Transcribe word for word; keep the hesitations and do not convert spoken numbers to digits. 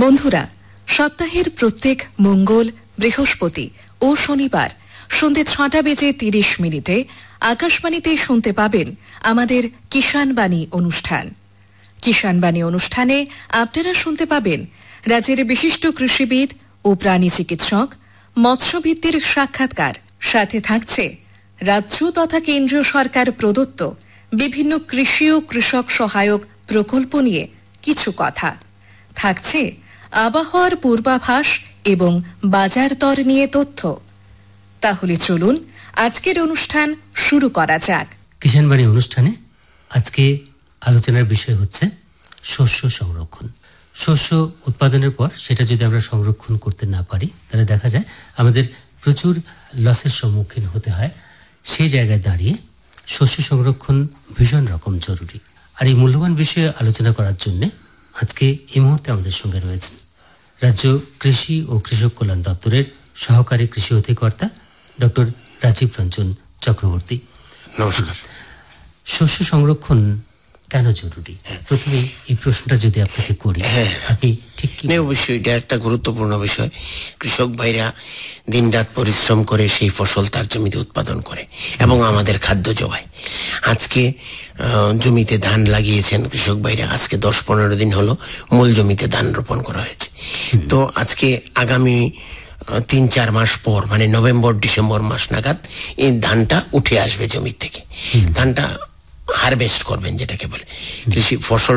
বন্ধুরা, সপ্তাহের প্রত্যেক মঙ্গল, বৃহস্পতি ও শনিবার সন্ধ্যে ছটা বেজে তিরিশ মিনিটে আকাশবাণীতে শুনতে পাবেন আমাদের কিষাণ বাণী অনুষ্ঠান। কিষাণ বাণী অনুষ্ঠানে আপনারা শুনতে পাবেন রাজ্যের বিশিষ্ট কৃষিবিদ ও প্রাণী চিকিৎসক, মৎস্যভিত্তির সাক্ষাৎকার। সাথে থাকছে রাজ্য তথা কেন্দ্রীয় সরকার প্রদত্ত বিভিন্ন কৃষি ও কৃষক সহায়ক প্রকল্প নিয়ে কিছু কথা। থাকছে আবহাওয়ার পূর্বাভাস এবং বাজার দর নিয়ে তথ্য। তাহলে চলুন আজকের অনুষ্ঠান শুরু করা যাক। কিষাণ বাণী অনুষ্ঠানে আজকে আলোচনার বিষয় হচ্ছে শস্য সংরক্ষণ। শস্য উৎপাদনের পর সেটা যদি আমরা সংরক্ষণ করতে না পারি তাহলে দেখা যায় আমাদের প্রচুর লসের সম্মুখীন হতে হয়। সেই জায়গায় দাঁড়িয়ে শস্য সংরক্ষণ ভীষণ রকম জরুরি। আর এই মূল্যবান বিষয়ে আলোচনা করার জন্য আজকে এই মুহূর্তে আমাদের সঙ্গে রয়েছেন রাজ্য কৃষি ও কৃষক কল্যাণ দপ্তরের সহকারী কৃষি অধিকর্তা ডক্টর রাজীব রঞ্জন চক্রবর্তী। নমস্কার। শস্য সংরক্ষণ কেন জরুরি? প্রথমে এই প্রশ্নটা যদি আপনাকে করি, আপনি ঠিক কি? অবশ্যই এটা একটা গুরুত্বপূর্ণ বিষয়। কৃষক ভাইরা দিন রাত পরিশ্রম করে সেই ফসল তার জমিতে উৎপাদন করে এবং আমাদের খাদ্য জোগায়। আজকে জমিতে ধান লাগিয়েছেন কৃষক ভাইরা, আজকে দশ পনেরো দিন হলো মূল জমিতে ধান রোপণ করা হয়েছে। তো আজকে আগামী তিন চার মাস পর মানে নভেম্বর ডিসেম্বর মাস নাগাদ এই ধানটা উঠে আসবে জমি থেকে। ধানটা হারভেস্ট করবেন যেটাকে বলে, কৃষি ফসল